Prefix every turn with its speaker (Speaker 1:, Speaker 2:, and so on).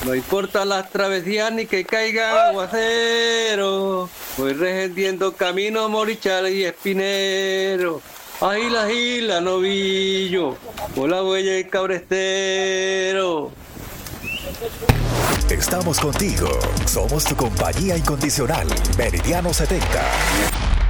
Speaker 1: No importa las travesías ni que caiga aguacero, voy regendiendo camino Morichal y Espinero. Agila, novillo, con la huella y cabrestero.
Speaker 2: Estamos contigo. Somos tu compañía incondicional. Meridiano 70.